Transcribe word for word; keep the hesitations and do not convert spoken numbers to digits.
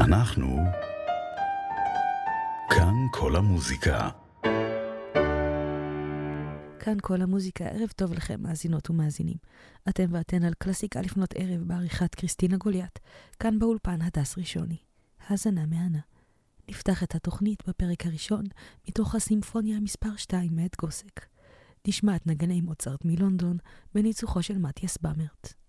אנחנו כאן כל המוזיקה. כאן כל המוזיקה, ערב טוב לכם מאזינות ומאזינים. אתם ואתן על קלאסיקה לפנות ערב בעריכת קריסטינה גוליית, כאן באולפן הדס ראשוני. האזנה מהנה. נפתח את התוכנית בפרק הראשון מתוך הסימפוניה מספר שתיים מאת גוסק. נשמע את נגני מוצרט מלונדון בניצוחו של מתיאס במרט.